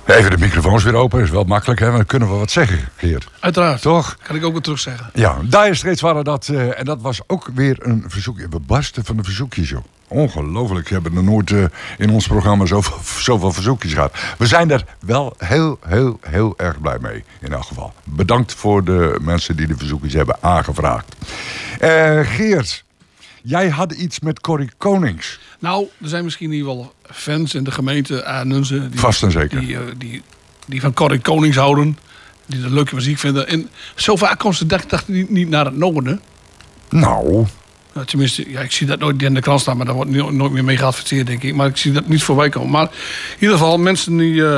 Even de microfoons weer open, is wel makkelijk, hè? Maar dan kunnen we wat zeggen, Geert. Uiteraard. Toch? Kan ik ook weer terug zeggen. Ja, Dire Straits waren dat. En dat was ook weer een verzoekje. We barsten van de verzoekjes, joh. Ongelooflijk. We hebben er nooit in ons programma zoveel verzoekjes gehad. We zijn er wel heel erg blij mee, in elk geval. Bedankt voor de mensen die de verzoekjes hebben aangevraagd. Geert, jij had iets met Corrie Konings. Nou, er zijn misschien hier wel fans in de gemeente Arnunze. Vast en zeker. Die van Corrie Konings houden. Die de leuke muziek vinden. En zo vaak komt ze dacht niet naar het noorden. Nou... Tenminste, ja, ik zie dat nooit in de krant staan, maar daar wordt nooit meer mee geadverteerd, denk ik. Maar ik zie dat niet voorbij komen. Maar in ieder geval, mensen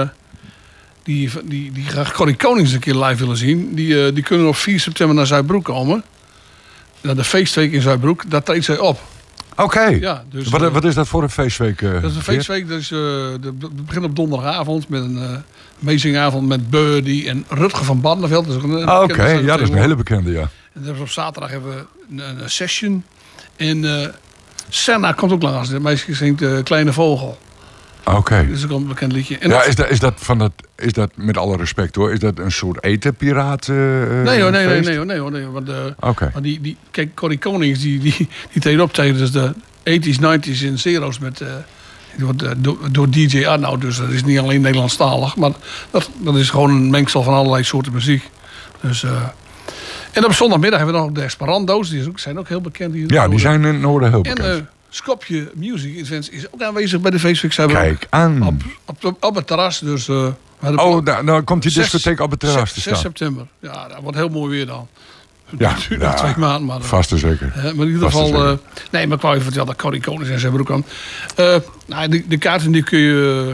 die graag Corrie Konings een keer live willen zien, die kunnen op 4 september naar Zuidbroek komen. Naar de feestweek in Zuidbroek, daar treedt zij op. Oké. Ja, dus, wat is dat voor een feestweek? Dat is een feestweek, dat begint op donderdagavond met een amazingavond met Birdie en Rutger van Barneveld. Oké, ja, dat is een hele bekende, ja. En op zaterdag hebben we een session. En Senna komt ook langs. De meisje zingt Kleine Vogel. Oké. Dat is ook een bekend liedje. En ja, is dat met alle respect hoor, is dat een soort etenpiraat? Nee hoor. Want kijk, Corrie Konings die treedt op tijdens de 80s, 90s en zero's met... Die wordt door DJ Arnoud, dus dat is niet alleen Nederlandstalig. Maar dat is gewoon een mengsel van allerlei soorten muziek. Dus... En op zondagmiddag hebben we nog de Esperando's. Die zijn ook heel bekend hier. Ja, die zijn in het noorden heel bekend. En Skopje Music Events is ook aanwezig bij de feestweek. Kijk aan. Op het terras. Dus, dan komt die discotheek op het terras te staan. 6 september. Ja, dat wordt heel mooi weer dan. Ja, duurt nog 2 maanden. Maar, vast en zeker. Maar in ieder geval... nee, maar ik wou even vertellen dat Corrie Konings en ze hebben ook aan. De kaarten die kun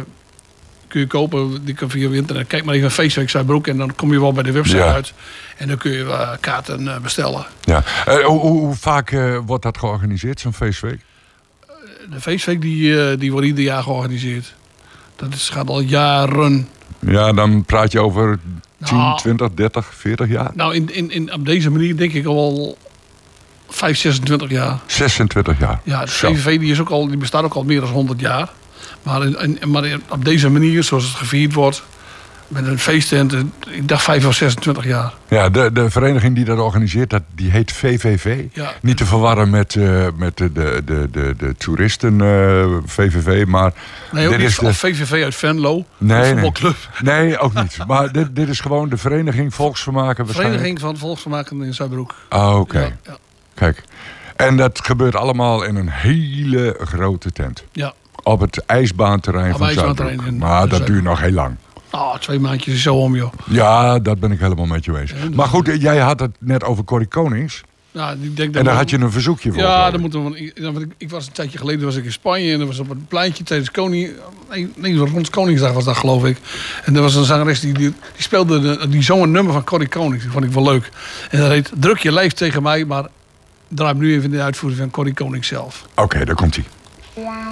je kopen, die kan via internet. Kijk maar even feestweek Zuidbroek en dan kom je wel bij de website uit. En dan kun je kaarten bestellen. Ja. Hoe vaak wordt dat georganiseerd, zo'n feestweek? De feestweek die wordt ieder jaar georganiseerd. Dat gaat al jaren. Ja, dan praat je over 10, 20, 30, 40 jaar? Nou, op deze manier denk ik al wel 26 jaar. 26 jaar? Ja, de VVV die bestaat ook al meer dan 100 jaar. Maar op deze manier, zoals het gevierd wordt, met een feesttent, ik dacht 5 of 26 jaar. Ja, de vereniging die dat organiseert, die heet VVV. Ja. Niet te verwarren met de toeristen VVV, maar... Nee, ook niet VVV uit Venlo, een voetbalclub. Nee, ook niet. Maar dit is gewoon de vereniging Volksvermaken. Vereniging van Volksvermaken in Zuidbroek. Oké. Ja. Kijk. En dat gebeurt allemaal in een hele grote tent. Ja. Op het ijsbaanterrein van Zuidbroek. Maar dat duurt nog heel lang. 2 maandjes is zo om, joh. Ja, dat ben ik helemaal met je eens. Maar goed, jij had het net over Corrie Konings. Ja, ik denk en daar had je een verzoekje voor. Ja, dan moeten we. Ik was een tijdje geleden was ik in Spanje en er was op een pleintje tijdens rond Koningsdag was dat, geloof ik. En er was een zangeres die speelde die zong een nummer van Corrie Konings. Die vond ik wel leuk. En dat heet Druk je lijf tegen mij, maar draai nu even de uitvoering van Corrie Konings zelf. Oké, daar komt ie.